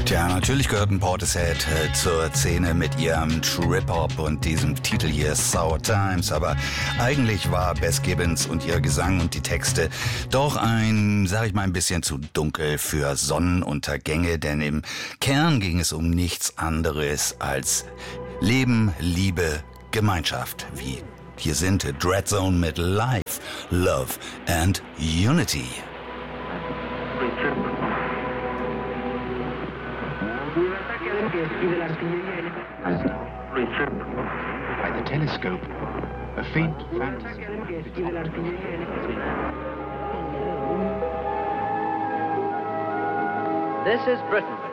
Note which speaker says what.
Speaker 1: Tja, natürlich gehörten Portishead zur Szene mit ihrem Trip-Hop und diesem Titel hier Sour Times, aber eigentlich war Bess Gibbons und ihr Gesang und die Texte doch ein bisschen zu dunkel für Sonnenuntergänge, denn im Kern ging es um nichts anderes als Leben, Liebe, Gemeinschaft, wie hier sind Dreadzone mit Life, Love and Unity.
Speaker 2: By the telescope, a faint fantasy.
Speaker 3: This is Britain.